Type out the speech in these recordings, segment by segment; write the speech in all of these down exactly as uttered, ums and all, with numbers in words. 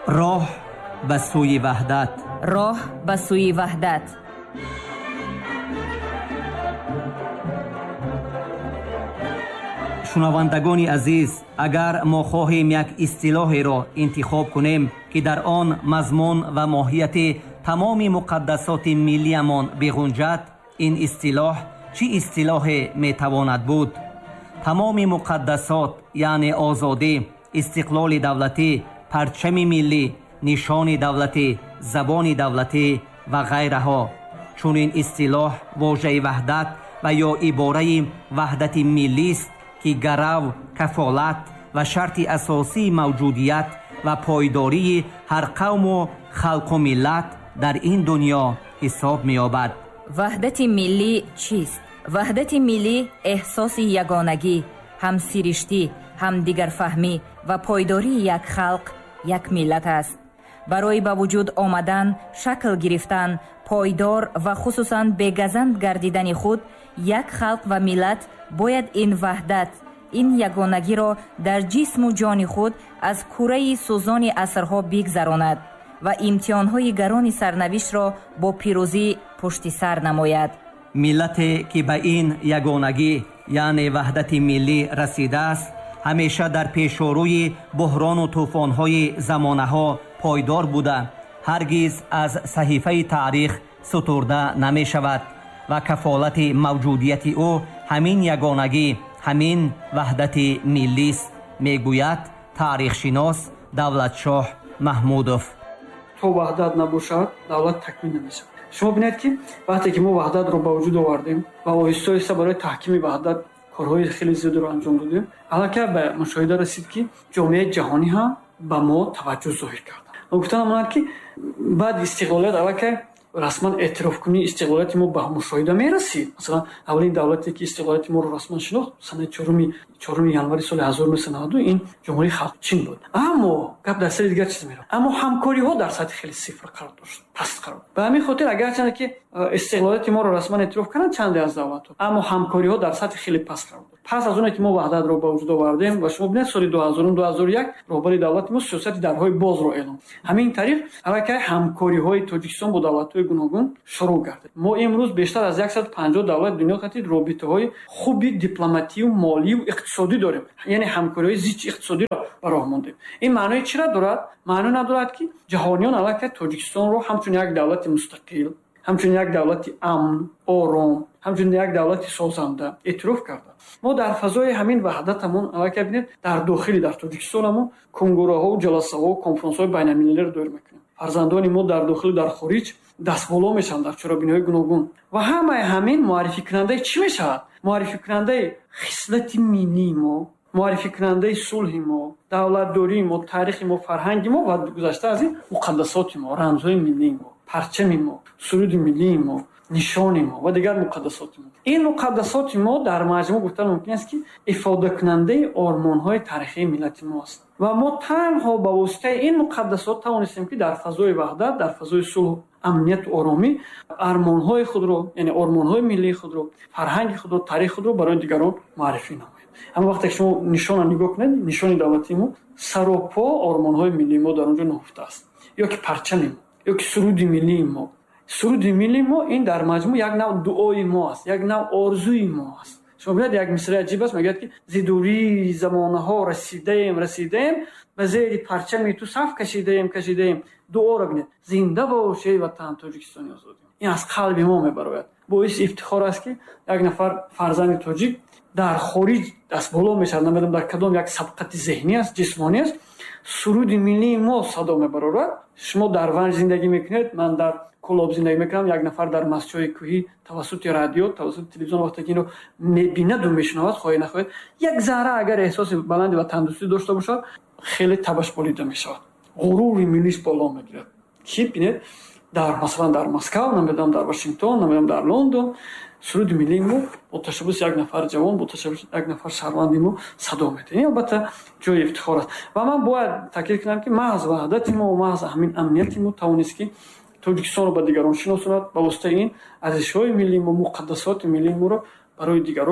роҳ ба сӯи ваҳдат. роҳ ба сӯи ваҳдат. шунавандагони азиз, агар мо хоҳем як истилоҳеро интихоб кунем ки дар он мазмун ва моҳияти тамоми муқаддасоти миллиямон бигунҷад, ин истилоҳ чӣ истилоҳе метавонад буд? тамоми муқаддасот яъне озодӣ, истиқлоли давлатӣ, парчами миллӣ, нишони давлатӣ, забони давлатӣ ва ғайраҳо. чунин истилоҳ вожаи ваҳдат ва ё ибораи ваҳдати миллист ки гарав, кафолат ва шарти асосии мавҷудият ва пойдории ҳар қавму халқу миллат дар ин дунё ҳисоб меёбад. ваҳдати миллӣ чист? ваҳдати миллӣ эҳсоси ягонагӣ, ҳамсириштӣ, ҳамдигарфаҳмӣ ва пойдории як халқ, як миллат аст. барои ба вуҷуд омадан, шакл гирифтан, пойдор ва хусусан бегазанд гардидани худ, як халқ ва миллат бояд ин ваҳдат, ин ягонагиро дар ҷисму ҷони худ аз кураи сӯзони асрҳо бигзаронад ва имтиҳонҳои гарони сарнавиштро бо пирӯзӣ пушти сар намояд. миллате ки ба ин ягонагӣ яъне ваҳдати миллӣ расидааст, ҳамеша дар пешорӯи буҳрону тӯфонҳои замонаҳо пойдор буда, ҳаргиз аз саҳифаи таърих сутурда намешавад ва кафолати мавҷудияти ӯ ҳамин ягонагӣ, ҳамин ваҳдати миллист, мегӯяд таърихшинос Давлатшоҳ Маҳмудов. то ваҳдат набошад, давлат такмил намешавад. шумо бинед ки вақте ки мо ваҳдатро ба вуҷуд овардем ва оҳиста оҳиста барои таҳкими ваҳдат корҳои хеле зиёдро анҷом додем, аллакай ба мушоҳида расид ки ҷомеаи ҷаҳонӣ ҳам ба мо таваҷҷӯҳ зоҳир карда. мо гуфтанам монад ки баъди истиқлолият аллакай расман эътирофкунии истиқлолияти мо ба мушоҳида мерасид. масалан, аввалин давлате ки истиқлолияти моро расман шинохт санаи чорум январи соли ҳазору нӯҳсад и наваду ин ҷумҳурии халқи чин буд. аммо гап дар сари дигар чиз меравад. аммо ҳамкориҳо дар сатҳи хеле сифр қарор дошт, паст қарор. ба ҳамин хотир агарчанде ки истиқлолияти моро расман эътироф карданд чанде аз давлатҳо, аммо ҳамкориҳо дар сатҳи хеле паст қарор дошт. пас аз оне ки мо ваҳдатро ба вуҷуд овардем ва шумо бинед соли дуҳазорум дуҳазору як роҳбари давлати мо сиёсати дарҳои бозро эълон. ҳамин тариқ аллакай ҳамкориҳои Тоҷикистон бо давлатҳои гуногун шурӯъ гардид. мо имрӯз бештар аз сад و панҷоҳ давлати дунё қатид робитаҳои хуби дипломатию, молию, иқтисодӣ дорем. яъне ҳамкориҳои зичи иқтисодиро ба роҳ мондем. ин маънои чиро дорад? маъно надорад ки ҷаҳониён аллакай Тоҷикистонро ҳамчун як давлати мустақил, ҳамчун як давлати амн, ором, ҳамчун як давлати созанда эътироф карданд. мо дар фазои ҳамин ваҳдатамон аллакай бинед дар дохили дар Тоҷикистонамон конгураҳо, ҷаласаҳо, конференсҳои байналмилалиро дойр мекунем. фарзандони мо дар дохилу дар хориҷ дастболо мешаванд дар чорабиниҳои гуногун. ва ҳамаи ҳамин муаррификунандаи чӣ мешавад? муаррификунандаи хислати миллии мо, муаррификунандаи сулҳи мо, давлатдории мо, таърихи мо, фарҳанги мо ва гузашта аз ин муқаддасоти мо, рамзҳои миллии мо, парчами мо, суруди миллии мо, нишони мо ва дигар муқаддасоти мо. ин муқаддасоти мо дар маҷмӯъ гуфтан мумкин аст ки ифодакунандаи ормонҳои таърихии миллати мо аст. ва мо танҳо ба воситаи ин муқаддасот тавонистем ки дар фазои ваҳдат, дар фазои сулҳ, амнияти оромӣ армонҳои худро, яъне ормонҳои миллии худро, фарҳанги худро, таърихи худро барои дигарон муаррифӣ намоем. ҳама вақте ки шумо нишона нигоҳ кунед, нишони давлатии мо саропо ормонҳои миллии мо дар он ҷо наҳуфта аст, ё ки парчами мо, ё ки суруди миллии мо. суруди миллии мо ин дар маҷмӯъ як нав дуои мо аст, як нав орзуи мо аст. шумо бинед як мисраи аҷиб аст, мегӯяд ки зидурии замонаҳо расидаем расидаем ба зери парчами ту саф кашидаем кашидаем. дуоро бинед, зинда бош эй ватан Тоҷикистони озодӣ. ин аз қалби мо мебарояд. боиси ифтихор аст ки як нафар фарзанди тоҷик дар хориҷ дастболо мешавад, намедонам дар кадом як сабқати зеҳнӣ аст, ҷисмонӣ аст, суруди миллии мо садо мебарорад. шумо дар Ванҷ зиндагӣ мекунед, ман дар Кӯлоб зиндагӣ мекунам, як нафар дар Мастчои кӯҳӣ тавассути радио, тавассути телевизион вақте ки инро мебинаду мешунавад, хоҳе нахоҳед, як зарра агар эҳсоси баланди ватандӯстӣ дошта бошад, хеле табаш болида мешавад, ғурури миллис боло мегирад. ки бинед дар масалан дар Москав, намедонам дар Вашингтон, намедонам дар Лондон, суруди миллии мо бо ташаббуси як нафар ҷавон, бо ташаббуси як нафар шаҳрванди мо садо медиҳад. ин албатта ҷои ифтихор аст. ва ман бояд таъкид кунам ки маҳз ваҳдати мо, маҳз ҳамин амнияти мо тавонист ки Тоҷикистонро ба дигарон шиносонад, ба воситаи ин арзишҳои миллии мо, муқаддасоти миллии моро барои дигарон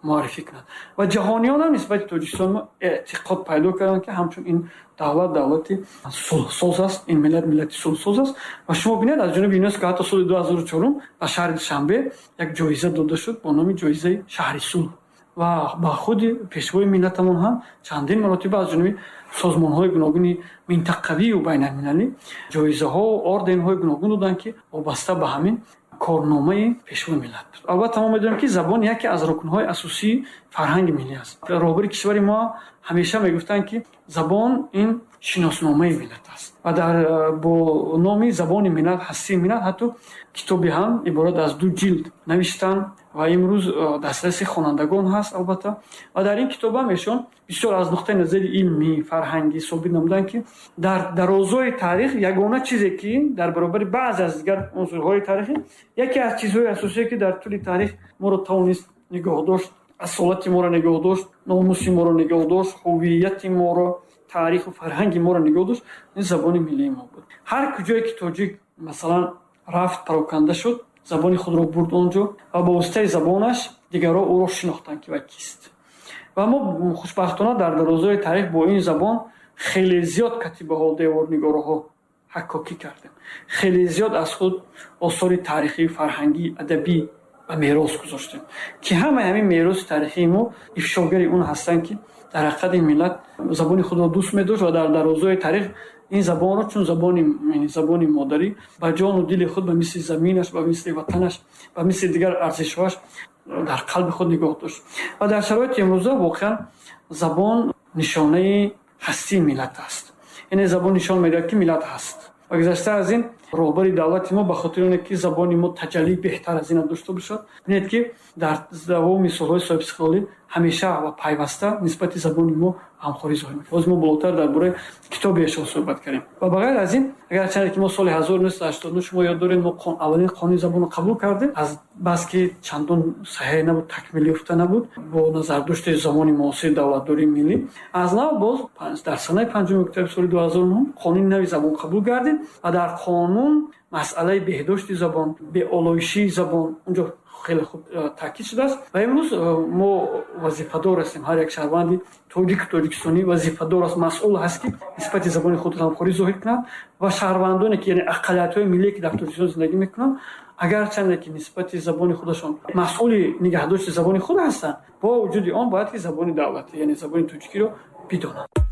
معرفی کنند و جهانیان هم نسبت توجیکستان ما اعتقاد پیدا کردند که همچون این دولت دولت صلح‌ساز است، این ملت ملت صلح‌ساز است و شما ببینید از جانب یونسکو که حتی سال دو هزار و چهار در شهر دوشنبه یک جایزه داده شد با نام جایزه شهر صلح و با خود پیشوای ملتمون هم چندین مرتبه از جانب سازمان‌های گوناگون منطقوی و بین‌المللی جایزه‌ها و اردن‌های گوناگون دادند که وابسته به همین کارنامه پیشوای ملت بود. البته ما می‌دونیم که زبان یکی از رکن‌های اساسی فرهنگ ملی است. رهبر کشور ما همیشه میگفتند که زبان این شناسنامه ملت است و در با نام زبان ملت هستی ملت حتی کتابی هم عبارت از دو جلد نوشتن و امروز دسترس خوانندگان هست البته و در این کتاب هم ایشون بسیار از نقطه نظر علمی فرهنگی ثابت نمودند که در درازای تاریخ یگانه چیزی که در برابر بعض از دیگر عنصرهای تاریخی یکی از چیزهای اساسی که در طول تاریخ ما رو توانست نگاه داشت، اصالت ما رو نگاه داشت، ناموس ما رو نگاه داشت، هویت ما رو، تاریخ و فرهنگ ما رو نگاه داشت، این زبان ملی ما بود. هر کجایی که تاجیک مثلا رفت پراکنده شد زبان خود را برد اونجا و با واسطه زبانش دیگرها او را شناختند که کیست. و ما خوشبختانه در درازای تاریخ با این زبان خیلی زیاد کتیبه ها دیوارنگاره ها حکاکی کردیم، خیلی زیاد از خود آثار تاریخی فرهنگی ادبی و میراث گذاشتیم که همه همین میراث تاریخی ما افشاگر اون هستند که در حقیقت این ملت زبان خود را دوست می‌داشت و در درازای تاریخ این زبان را چون زبان یعنی زبان مادری با جان و دل خود به مثل زمینش و مثل وطنش و مثل دیگر ارزش‌هاش در قلب خود نگاه داشت و در شرایط امروزه واقعا زبان نشانه هستی ملت است. یعنی زبان نشان می‌دهد که ملت هست و گذشته از این رهبر دولت ما به خاطر اینه که زبان ما تجلی بهتر از این داشته باشد ببینید که در دوام سال‌های صاحب استقلالی همیشه و پیوسته نسبت زبان ما همخوانی ظاهر می‌کنه. باز ما بالاتر درباره کتابیش صحبت کردیم و بغیر از این اگر چند که ما سال هزار و نهصد و هشتاد و نه شما یاد دارید ما اولین قانون زبان رو قبول کردیم از بس که چندان صحیح نبود تکمیل یافته نبود با نظر داشته زمان معاصر دولتداری ملی از نو باز در سال پنجم اکتبر سال دو هزار و نه قانون نوی زبان قبول کردیم و در قانون مسئله بهداشت زبان به آلایشی زبان اونجا خیلی خوب تاکید شده است و امروز ما وظیفه‌دار هستیم. هر یک شهروندی تاجیک تاجیکستانی وظیفه‌دار است، مسئول هست که نسبت زبان خود را همخوانی ظاهر کنند و شهروندانی که یعنی اقلیت‌های ملی که در تاجیکستان زندگی میکنند اگر چند که نسبت زبان خودشان مسئول نگهداشت زبان خود هستند با وجود آن باید که زبان دولتی یعنی زبان تاجیکی رو بدانند.